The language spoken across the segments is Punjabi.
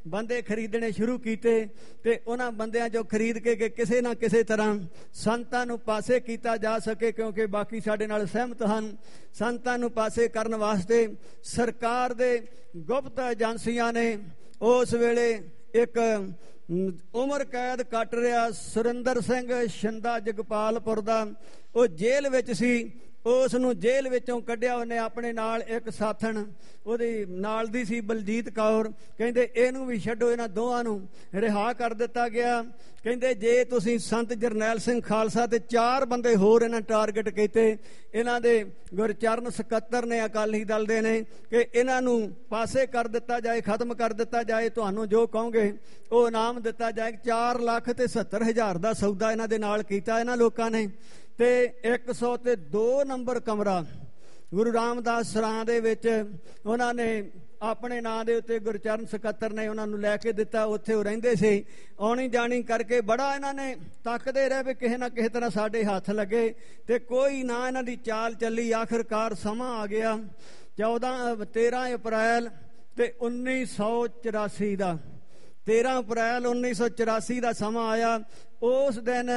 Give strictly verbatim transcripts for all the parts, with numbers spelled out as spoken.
ਬੰਦੇ ਖਰੀਦਣੇ ਸ਼ੁਰੂ ਕੀਤੇ ਤੇ ਉਹਨਾਂ ਬੰਦਿਆਂ ਚੋਂ ਖਰੀਦ ਕੇ ਕਿ ਕਿਸੇ ਨਾ ਕਿਸੇ ਤਰ੍ਹਾਂ ਸੰਤਾਂ ਨੂੰ ਪਾਸੇ ਕੀਤਾ ਜਾ ਸਕੇ, ਕਿਉਂਕਿ ਬਾਕੀ ਸਾਡੇ ਨਾਲ ਸਹਿਮਤ ਹਨ। ਸੰਤਾਂ ਨੂੰ ਪਾਸੇ ਕਰਨ ਵਾਸਤੇ ਸਰਕਾਰ ਦੇ ਗੁਪਤ ਏਜੰਸੀਆਂ ਨੇ ਉਸ ਵੇਲੇ ਇੱਕ ਉਮਰ ਕੈਦ ਕੱਟ ਰਿਹਾ ਸੁਰਿੰਦਰ ਸਿੰਘ ਸ਼ਿੰਦਾ ਜਗਪਾਲਪੁਰ ਦਾ, ਉਹ ਜੇਲ੍ਹ ਵਿੱਚ ਸੀ। ਉਸ ਨੂੰ ਜੇਲ੍ਹ ਵਿੱਚੋਂ ਕੱਢਿਆ ਉਹਨੇ ਆਪਣੇ ਨਾਲ ਇੱਕ ਸਾਥਣ ਉਹਦੀ ਨਾਲ ਦੀ ਸੀ ਬਲਜੀਤ ਕੌਰ। ਕਹਿੰਦੇ ਇਹਨੂੰ ਵੀ ਛੱਡੋ, ਇਹਨਾਂ ਦੋਵਾਂ ਨੂੰ ਰਿਹਾ ਕਰ ਦਿੱਤਾ ਗਿਆ। ਕਹਿੰਦੇ ਜੇ ਤੁਸੀਂ ਸੰਤ ਜਰਨੈਲ ਸਿੰਘ ਖਾਲਸਾ ਤੇ ਚਾਰ ਬੰਦੇ ਹੋਰ ਇਹਨਾਂ ਟਾਰਗੇਟ ਕੀਤੇ, ਇਹਨਾਂ ਦੇ ਗੁਰਚਰਨ ਸਕੱਤਰ ਨੇ ਅਕਾਲੀ ਦਲ ਦੇ ਨੇ, ਕਿ ਇਹਨਾਂ ਨੂੰ ਪਾਸੇ ਕਰ ਦਿੱਤਾ ਜਾਏ, ਖਤਮ ਕਰ ਦਿੱਤਾ ਜਾਏ, ਤੁਹਾਨੂੰ ਜੋ ਕਹੋਗੇ ਉਹ ਇਨਾਮ ਦਿੱਤਾ ਜਾਏ। ਚਾਰ ਲੱਖ ਤੇ ਸੱਤਰ ਹਜ਼ਾਰ ਦਾ ਸੌਦਾ ਇਹਨਾਂ ਦੇ ਨਾਲ ਕੀਤਾ ਇਹਨਾਂ ਲੋਕਾਂ ਨੇ। ਤੇ ਇੱਕ ਸੌ ਤੇ ਦੋ ਨੰਬਰ ਕਮਰਾ ਗੁਰੂ ਰਾਮਦਾਸ ਸਰਾਂ ਦੇ ਵਿੱਚ ਉਹਨਾਂ ਨੇ ਆਪਣੇ ਨਾਂ ਦੇ ਉੱਤੇ ਗੁਰਚਰਨ ਸਕੱਤਰ ਨੇ ਉਹਨਾਂ ਨੂੰ ਲੈ ਕੇ ਦਿੱਤਾ। ਉੱਥੇ ਉਹ ਰਹਿੰਦੇ ਸੀ। ਆਉਣੀ ਜਾਣੀ ਕਰਕੇ ਬੜਾ ਇਹਨਾਂ ਨੇ ਤੱਕਦੇ ਰਹੇ ਵੀ ਕਿਸੇ ਨਾ ਕਿਸੇ ਤਰ੍ਹਾਂ ਸਾਡੇ ਹੱਥ ਲੱਗੇ, ਤੇ ਕੋਈ ਨਾ ਇਹਨਾਂ ਦੀ ਚਾਲ ਚੱਲੀ। ਆਖਿਰਕਾਰ ਸਮਾਂ ਆ ਗਿਆ ਚੌਦਾਂ ਤੇਰਾਂ ਅਪ੍ਰੈਲ ਤੇ ਉੱਨੀ ਸੌ ਚੁਰਾਸੀ ਦਾ ਤੇਰਾਂ ਅਪ੍ਰੈਲ ਉੱਨੀ ਸੌ ਚੁਰਾਸੀ ਦਾ ਸਮਾਂ ਆਇਆ। ਉਸ ਦਿਨ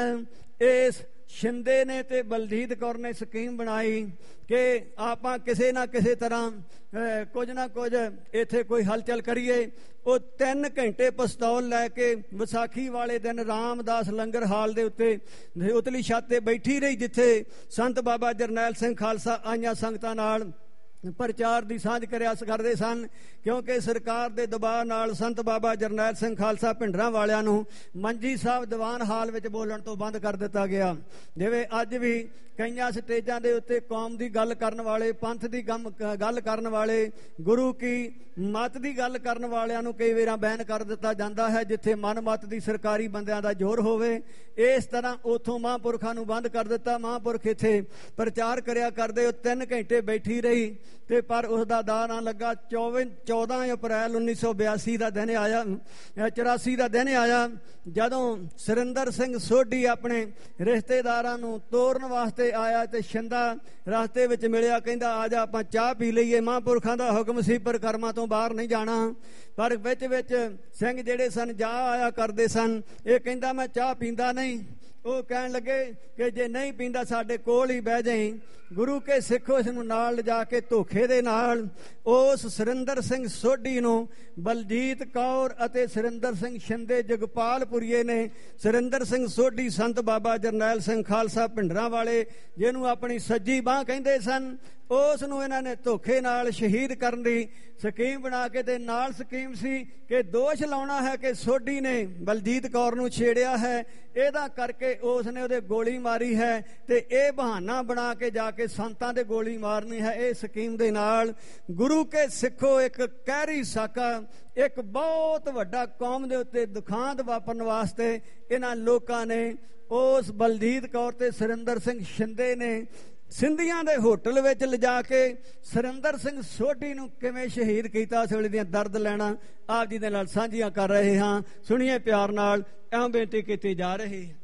ਇਸ ਸ਼ਿੰਦੇ ਨੇ ਤੇ ਬਲਜੀਤ ਕੌਰ ਨੇ ਸਕੀਮ ਬਣਾਈ ਕਿ ਆਪਾਂ ਕਿਸੇ ਨਾ ਕਿਸੇ ਤਰ੍ਹਾਂ ਕੁਝ ਨਾ ਕੁਝ ਇੱਥੇ ਕੋਈ ਹਲਚਲ ਕਰੀਏ। ਉਹ ਤਿੰਨ ਘੰਟੇ ਪਿਸਤੌਲ ਲੈ ਕੇ ਵਿਸਾਖੀ ਵਾਲੇ ਦਿਨ ਰਾਮਦਾਸ ਲੰਗਰ ਹਾਲ ਦੇ ਉੱਤੇ ਉਤਲੀ ਛੱਤ ਤੇ ਬੈਠੀ ਰਹੀ, ਜਿੱਥੇ ਸੰਤ ਬਾਬਾ ਜਰਨੈਲ ਸਿੰਘ ਖਾਲਸਾ ਆਈਆਂ ਸੰਗਤਾਂ ਨਾਲ ਪ੍ਰਚਾਰ ਦੀ ਸਾਂਝ ਕਰਿਆ ਕਰਦੇ ਸਨ। ਕਿਉਂਕਿ ਸਰਕਾਰ ਦੇ ਦਬਾਅ ਨਾਲ ਸੰਤ ਬਾਬਾ ਜਰਨੈਲ ਸਿੰਘ ਖਾਲਸਾ ਭਿੰਡਰਾਂ ਵਾਲਿਆਂ ਨੂੰ ਮੰਜੀ ਸਾਹਿਬ ਦੀਵਾਨ ਹਾਲ ਵਿੱਚ ਬੋਲਣ ਤੋਂ ਬੰਦ ਕਰ ਦਿੱਤਾ ਗਿਆ। ਜਿਵੇਂ ਅੱਜ ਵੀ ਕਈਆਂ ਸਟੇਜਾਂ ਦੇ ਉੱਤੇ ਕੌਮ ਦੀ ਗੱਲ ਕਰਨ ਵਾਲੇ, ਪੰਥ ਦੀ ਗੱਲ ਕਰਨ ਵਾਲੇ, ਗੁਰੂ ਕੀ ਮੱਤ ਦੀ ਗੱਲ ਕਰਨ ਵਾਲਿਆਂ ਨੂੰ ਕਈ ਵਾਰਾਂ ਬੈਨ ਕਰ ਦਿੱਤਾ ਜਾਂਦਾ ਹੈ, ਜਿੱਥੇ ਮਨ ਮੱਤ ਦੀ ਸਰਕਾਰੀ ਬੰਦਿਆਂ ਦਾ ਜ਼ੋਰ ਹੋਵੇ। ਇਸ ਤਰ੍ਹਾਂ ਉੱਥੋਂ ਮਹਾਂਪੁਰਖਾਂ ਨੂੰ ਬੰਦ ਕਰ ਦਿੱਤਾ। ਮਹਾਂਪੁਰਖ ਇੱਥੇ ਪ੍ਰਚਾਰ ਕਰਿਆ ਕਰਦੇ। ਉਹ ਤਿੰਨ ਘੰਟੇ ਬੈਠੀ ਰਹੀ ਤੇ ਪਰ ਉਸਦਾ ਦਾ ਨਾ ਲੱਗਾ। ਚੌਵੀ ਚੌਦਾਂ ਅਪ੍ਰੈਲ ਉੱਨੀ ਸੌ ਬਿਆਸੀ ਦਾ ਦਿਨ ਆਇਆ ਚੁਰਾਸੀ ਦਾ ਦਿਨ ਆਇਆ ਜਦੋਂ ਸੁਰਿੰਦਰ ਸਿੰਘ ਸੋਢੀ ਆਪਣੇ ਰਿਸ਼ਤੇਦਾਰਾਂ ਨੂੰ ਤੋਰਨ ਵਾਸਤੇ ਆਇਆ ਤੇ ਸ਼ਿੰਦਾ ਰਸਤੇ ਵਿੱਚ ਮਿਲਿਆ। ਕਹਿੰਦਾ ਆ ਜਾ ਆਪਾਂ ਚਾਹ ਪੀ ਲਈਏ। ਮਹਾਂਪੁਰਖਾਂ ਦਾ ਹੁਕਮ ਸੀ ਪਰਿਕਰਮਾ ਤੋਂ ਬਾਹਰ ਨਹੀਂ ਜਾਣਾ, ਪਰ ਵਿੱਚ ਵਿੱਚ ਸਿੰਘ ਜਿਹੜੇ ਸਨ ਜਾ ਆਇਆ ਕਰਦੇ ਸਨ। ਇਹ ਕਹਿੰਦਾ ਮੈਂ ਚਾਹ ਪੀਂਦਾ ਨਹੀਂ। ਉਹ ਕਹਿਣ ਲੱਗੇ ਕਿ ਜੇ ਨਹੀਂ ਪੀਂਦਾ ਸਾਡੇ ਕੋਲ ਹੀ ਬਹਿ ਜਾਈ। ਗੁਰੂ ਕੇ ਸਿੱਖੋ ਇਸ ਨੂੰ ਨਾਲ ਲਿਜਾ ਕੇ ਧੋਖੇ ਦੇ ਨਾਲ ਉਸ ਸੁਰਿੰਦਰ ਸਿੰਘ ਸੋਢੀ ਨੂੰ ਬਲਜੀਤ ਕੌਰ ਅਤੇ ਸੁਰਿੰਦਰ ਸਿੰਘ ਸ਼ਿੰਦੇ ਜਗਪਾਲਪੁਰੀਏ ਨੇ ਸੁਰਿੰਦਰ ਸਿੰਘ ਸੋਢੀ ਸੰਤ ਬਾਬਾ ਜਰਨੈਲ ਸਿੰਘ ਖਾਲਸਾ ਭਿੰਡਰਾਂ ਵਾਲੇ, ਜਿਹਨੂੰ ਆਪਣੀ ਸੱਜੀ ਬਾਂਹ ਕਹਿੰਦੇ ਸਨ, ਉਸ ਨੂੰ ਇਹਨਾਂ ਨੇ ਧੋਖੇ ਨਾਲ ਸ਼ਹੀਦ ਕਰਨ ਦੀ ਸਕੀਮ ਬਣਾ ਕੇ ਤੇ ਨਾਲ ਸਕੀਮ ਸੀ ਕਿ ਦੋਸ਼ ਲਾਉਣਾ ਹੈ ਕਿ ਸੋਢੀ ਨੇ ਬਲਜੀਤ ਕੌਰ ਨੂੰ ਛੇੜਿਆ ਹੈ, ਇਹਦਾ ਕਰਕੇ ਉਸ ਨੇ ਉਹਦੇ ਗੋਲੀ ਮਾਰੀ ਹੈ ਤੇ ਇਹ ਬਹਾਨਾ ਬਣਾ ਕੇ ਜਾ ਕੇ ਸੰਤਾਂ ਦੇ ਗੋਲੀ ਮਾਰਨੀ ਹੈ। ਇਹ ਸਕੀਮ ਦੇ ਨਾਲ ਗੁਰੂ ਕੇ ਸਿੱਖੋ ਇੱਕ ਕਹਿਰੀ ਸਾਕਾ, ਇੱਕ ਬਹੁਤ ਵੱਡਾ ਕੌਮ ਦੇ ਉੱਤੇ ਦੁਖਾਂਤ ਵਾਪਰਨ ਵਾਸਤੇ ਇਹਨਾਂ ਲੋਕਾਂ ਨੇ ਉਸ ਬਲਜੀਤ ਕੌਰ ਤੇ ਸੁਰਿੰਦਰ ਸਿੰਘ ਸ਼ਿੰਦੇ ਨੇ ਸਿੰਧੀਆਂ ਦੇ ਹੋਟਲ ਵਿੱਚ ਲਿਜਾ ਕੇ ਸੁਰਿੰਦਰ ਸਿੰਘ ਸੋਢੀ ਨੂੰ ਕਿਵੇਂ ਸ਼ਹੀਦ ਕੀਤਾ, ਉਸ ਵੇਲੇ ਦੀਆਂ ਦਰਦ ਲੈਣਾ ਆਪ ਜੀ ਦੇ ਨਾਲ ਸਾਂਝੀਆਂ ਕਰ ਰਹੇ ਹਾਂ। ਸੁਣੀਏ ਪਿਆਰ ਨਾਲ, ਇਉਂ ਬੇਨਤੀ ਕੀਤੀ ਜਾ ਰਹੀ ਹੈ।